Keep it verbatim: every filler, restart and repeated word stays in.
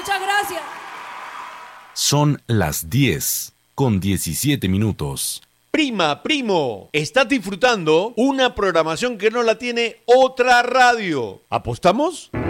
Muchas gracias. Son las diez con diecisiete minutos. Prima, primo, estás disfrutando una programación que no la tiene otra radio. ¿Apostamos?